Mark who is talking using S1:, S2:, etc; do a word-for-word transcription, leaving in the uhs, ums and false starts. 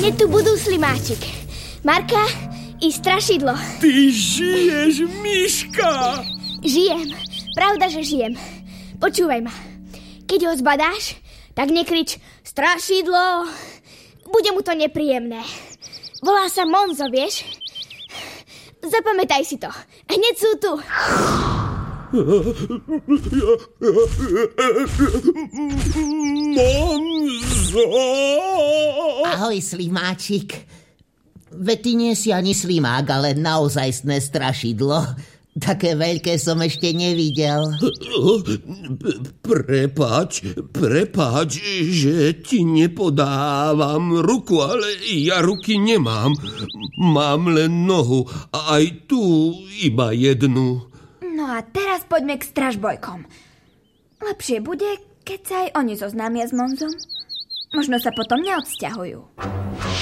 S1: Hneď tu budú Slimáčik, Marka i Strašidlo.
S2: Ty žiješ, Miška!
S1: Žijem, pravda, že žijem. Počúvaj ma. Keď ho zbadáš, tak nekrič Strašidlo. Bude mu to nepríjemné. Volá sa Monzo, vieš? Zapamätaj si to. Hneď sú tu.
S2: Monzo!
S3: Ahoj, Slimáčik. Veď ty nie si ani slimák, ale naozajstné strašidlo. Také veľké som ešte nevidel.
S2: Prepáč, prepáč, že ti nepodávam ruku, ale ja ruky nemám. Mám len nohu a aj tu iba jednu.
S4: No a teraz poďme k stražbojkom. Lepšie bude, keď sa aj oni zoznámia s Monzom. Možno sa potom neodsťahujú.